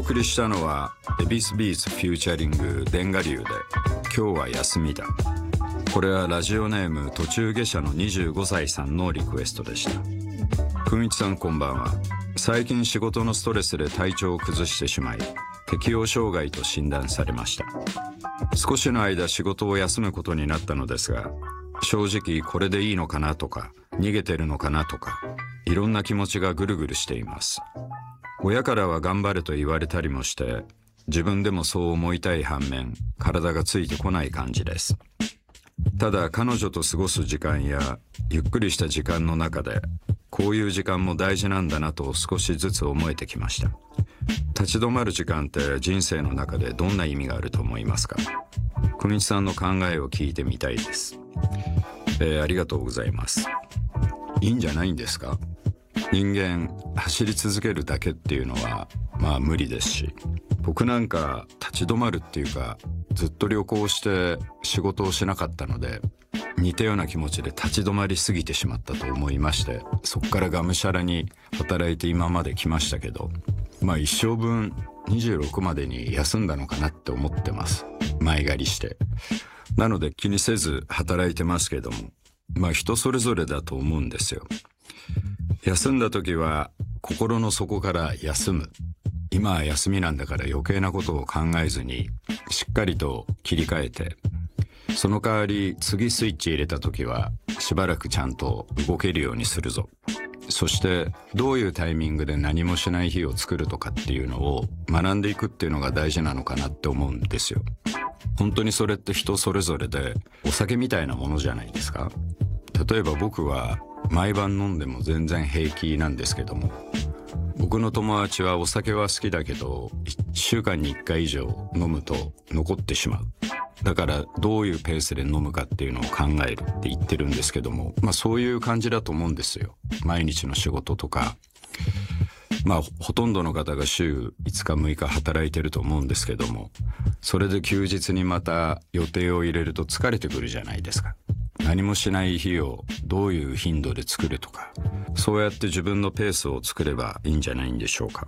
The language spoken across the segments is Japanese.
送りしたのはエビスビーツフューチャリングデンガリュウで今日は休みだ。これはラジオネーム途中下車の25歳さんのリクエストでした。くんいちさんこんばんは。最近仕事のストレスで体調を崩してしまい適応障害と診断されました。少しの間仕事を休むことになったのですが、正直これでいいのかなとか逃げてるのかなとかいろんな気持ちがぐるぐるしています。親からは頑張れと言われたりもして自分でもそう思いたい反面体がついてこない感じです。ただ彼女と過ごす時間やゆっくりした時間の中でこういう時間も大事なんだなと少しずつ思えてきました。立ち止まる時間って人生の中でどんな意味があると思いますか？くんいちさんの考えを聞いてみたいです。ありがとうございます。いいんじゃないんですか？人間走り続けるだけっていうのは無理ですし、僕なんか立ち止まるっていうかずっと旅行して仕事をしなかったので似たような気持ちで立ち止まりすぎてしまったと思いまして、そこからがむしゃらに働いて今まで来ましたけど、一生分26までに休んだのかなって思ってます。前借りして。なので気にせず働いてますけども、人それぞれだと思うんですよ。休んだ時は心の底から休む。今は休みなんだから余計なことを考えずにしっかりと切り替えて、その代わり次スイッチ入れた時はしばらくちゃんと動けるようにするぞ。そしてどういうタイミングで何もしない日を作るとかっていうのを学んでいくっていうのが大事なのかなって思うんですよ。本当にそれって人それぞれでお酒みたいなものじゃないですか。例えば僕は毎晩飲んでも全然平気なんですけども、僕の友達はお酒は好きだけど1週間に1回以上飲むと残ってしまう。だからどういうペースで飲むかっていうのを考えるって言ってるんですけども、そういう感じだと思うんですよ。毎日の仕事とかほとんどの方が週5日6日働いてると思うんですけども、それで休日にまた予定を入れると疲れてくるじゃないですか。何もしない日をどういう頻度で作るとか、そうやって自分のペースを作ればいいんじゃないんでしょうか。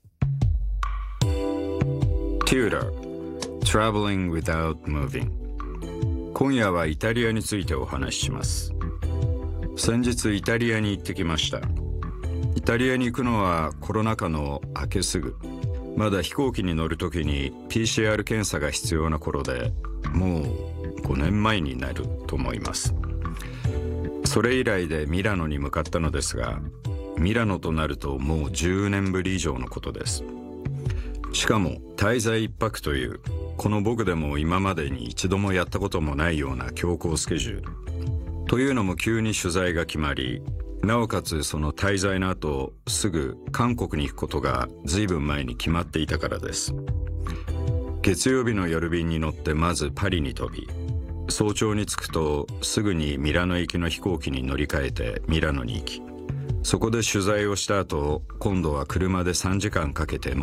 Tutor Traveling without moving。 今夜はイタリアについてお話しします。先日イタリアに行ってきました。イタリアに行くのはコロナ禍の明けすぐ、まだ飛行機に乗るときに PCR 検査が必要な頃で、もう5年前になると思います。それ以来でミラノに向かったのですが、ミラノとなるともう10年ぶり以上のことです。しかも滞在1泊というこの僕でも今までに一度もやったこともないような強行スケジュールというのも、急に取材が決まり、なおかつその滞在の後すぐ韓国に行くことが随分前に決まっていたからです。月曜日の夜便に乗ってまずパリに飛び、早朝に着くとすぐにミラノ行きの飛行機に乗り換えてミラノに行き、そこで取材をした後、今度は車で3時間かけて